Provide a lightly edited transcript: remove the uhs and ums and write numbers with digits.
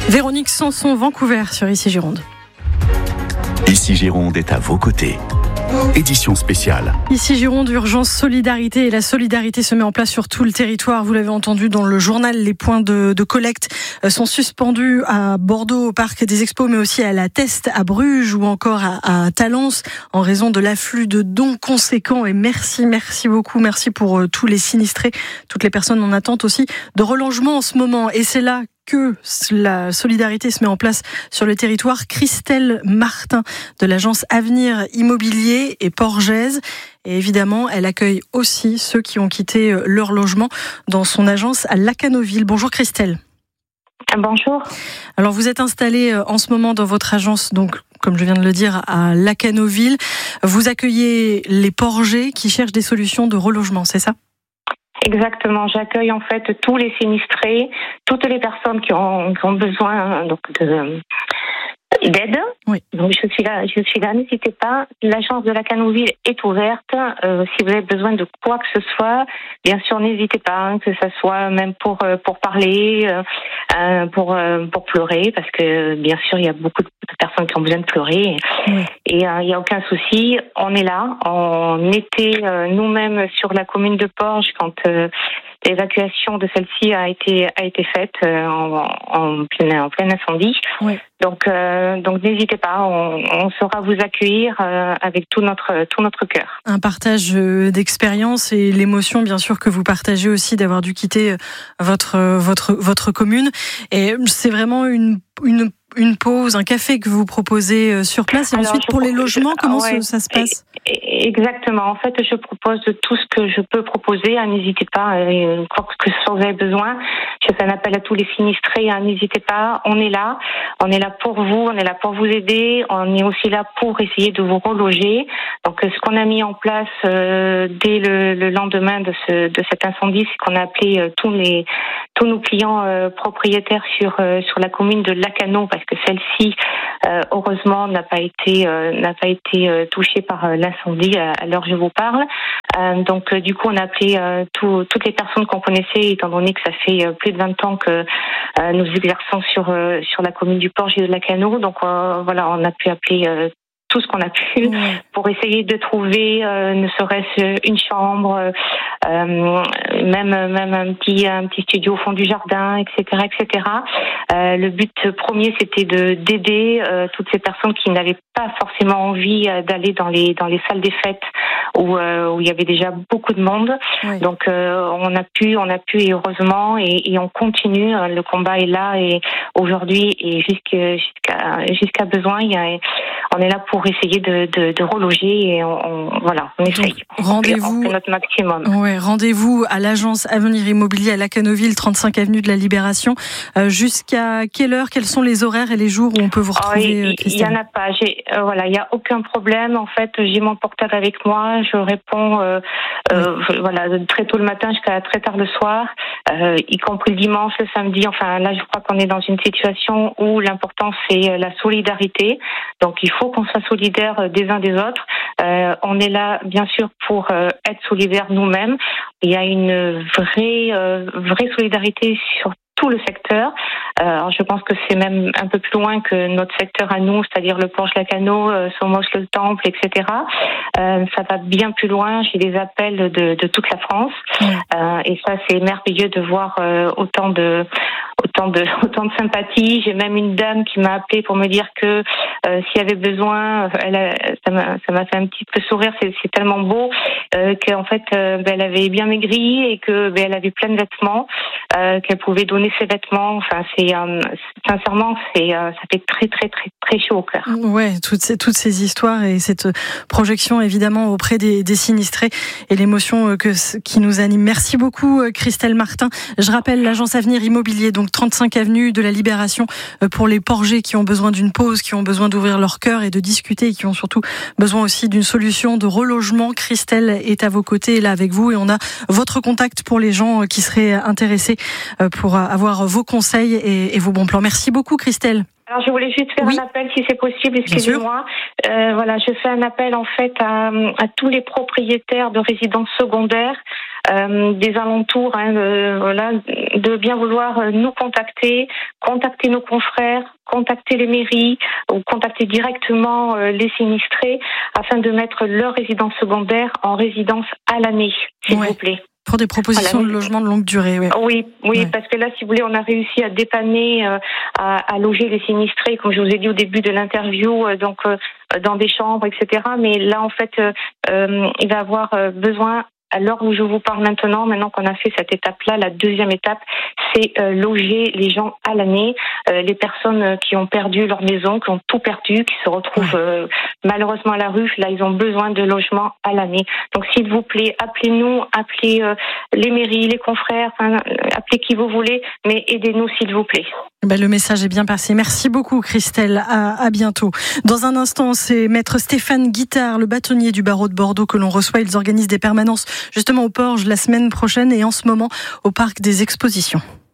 Véronique Sanson, Vancouver, sur Ici Gironde. Ici Gironde est à vos côtés. Édition spéciale. Ici Gironde, urgence solidarité, et la solidarité se met en place sur tout le territoire. Vous l'avez entendu dans le journal, les points de collecte sont suspendus à Bordeaux, au parc des Expos, mais aussi à la Teste, à Bruges ou encore à Talence, en raison de l'afflux de dons conséquents. Et merci beaucoup, merci pour tous les sinistrés, toutes les personnes en attente aussi de relogement en ce moment. Et c'est là que la solidarité se met en place sur le territoire. Christelle Martin de l'agence Avenir Immobilier et Porgèse. Et évidemment, elle accueille aussi ceux qui ont quitté leur logement dans son agence à Lacanoville. Bonjour Christelle. Bonjour. Alors vous êtes installée en ce moment dans votre agence, donc comme je viens de le dire, à Lacanoville. Vous accueillez les Porgés qui cherchent des solutions de relogement, c'est ça ? Exactement, j'accueille en fait tous les sinistrés, toutes les personnes qui ont besoin d'aide. Oui. Donc je suis là, n'hésitez pas. L'agence de Lacanoville est ouverte. Si vous avez besoin de quoi que ce soit, bien sûr n'hésitez pas, que ça soit même pour parler, pour pleurer, parce que bien sûr il y a beaucoup de personnes qui ont besoin de pleurer. Oui. Et il y a aucun souci, on est là. On était nous-mêmes sur la commune de Porges quand l'évacuation de celle-ci a été faite en plein incendie. Oui. Donc n'hésitez pas, on saura vous accueillir avec tout notre cœur. Un partage d'expérience et l'émotion, bien sûr, que vous partagez aussi d'avoir dû quitter votre commune. Et c'est vraiment une pause, un café que vous proposez sur place. Et ensuite, pour les logements, comment ça se passe ? Exactement. En fait, je propose tout ce que je peux proposer. N'hésitez pas, quoi que ce soit vous avez besoin. Je fais un appel à tous les sinistrés. N'hésitez pas. On est là pour vous. On est là pour vous aider. On est aussi là pour essayer de vous reloger. Donc, ce qu'on a mis en place dès le lendemain de cet incendie, c'est qu'on a appelé tous nos clients propriétaires sur la commune de Lacanau, parce que celle-ci, heureusement, n'a pas été touchée par l'incendie à l'heure où je vous parle. Donc, du coup, on a appelé toutes les personnes qu'on connaissait, étant donné que ça fait plus de 20 ans que nous exerçons sur la commune du Porge et de Lacanau. Donc, voilà, on a pu appeler tout ce qu'on a pu pour essayer de trouver ne serait-ce une chambre, même un petit studio au fond du jardin, etc. Le but premier, c'était d'aider toutes ces personnes qui n'avaient pas forcément envie d'aller dans les salles des fêtes où il y avait déjà beaucoup de monde. Oui. Donc on a pu et heureusement et on continue. Le combat est là et aujourd'hui et jusqu'à besoin, on est là pour essayer de reloger et on essaye. Rendez-vous, on fait notre maximum. Ouais, rendez-vous à l'agence Avenir Immobilier à Lacanoville, 35 avenue de la Libération. Jusqu'à quelle heure, quels sont les horaires et les jours où on peut vous retrouver, Christelle ? Il y en a pas. Il y a aucun problème. En fait, j'ai mon portable avec moi. Je réponds très tôt le matin jusqu'à très tard le soir, y compris le dimanche, le samedi. Enfin, là, je crois qu'on est dans une situation où l'important c'est la solidarité. Donc, il faut qu'on soit solidaires des uns des autres. On est là, bien sûr, pour être solidaires nous-mêmes. Il y a une vraie solidarité sur tout le secteur. Alors je pense que c'est même un peu plus loin que notre secteur à nous, c'est-à-dire le Porge-Lacanau, Sommoche-le-Temple, etc. Ça va bien plus loin. J'ai des appels de toute la France. Et ça, c'est merveilleux de voir autant de sympathie. J'ai même une dame qui m'a appelée pour me dire que s'il y avait besoin, ça m'a fait un petit peu sourire. C'est tellement beau qu'en fait, elle avait bien maigri et que elle avait plein de vêtements, qu'elle pouvait donner ses vêtements. Enfin, sincèrement, ça fait très très très très chaud au cœur. Ouais, toutes ces histoires et cette projection évidemment auprès des sinistrés et l'émotion qui nous anime. Merci beaucoup Christelle Martin. Je rappelle l'agence Avenir Immobilier, donc 35 avenue de la Libération, pour les Porgés qui ont besoin d'une pause, qui ont besoin d'ouvrir leur cœur et de discuter et qui ont surtout besoin aussi d'une solution de relogement. Christelle est à vos côtés là avec vous et on a votre contact pour les gens qui seraient intéressés pour avoir vos conseils et vos bons plans. Merci beaucoup Christelle. Alors je voulais juste faire un appel si c'est possible, excusez-moi. Je fais un appel en fait à tous les propriétaires de résidences secondaires des alentours, de bien vouloir nous contacter nos confrères, contacter les mairies ou contacter directement les sinistrés afin de mettre leur résidence secondaire en résidence à l'année, s'il vous plaît. Pour des propositions de logement de longue durée, oui. Oui, parce que là, si vous voulez, on a réussi à dépanner, à loger les sinistrés, comme je vous ai dit au début de l'interview, dans des chambres, etc. Mais là, en fait, il va avoir besoin, à l'heure où je vous parle maintenant qu'on a fait cette étape-là, la deuxième étape, c'est loger les gens à l'année, les personnes qui ont perdu leur maison, qui ont tout perdu, qui se retrouvent malheureusement à la rue. Là, ils ont besoin de logement à l'année. Donc, s'il vous plaît, appelez-nous, appelez les mairies, les confrères, appelez qui vous voulez, mais aidez-nous, s'il vous plaît. Le message est bien passé. Merci beaucoup, Christelle. À bientôt. Dans un instant, c'est maître Stéphane Guittard, le bâtonnier du barreau de Bordeaux que l'on reçoit. Ils organisent des permanences justement au Porge la semaine prochaine et en ce moment au parc des Expositions.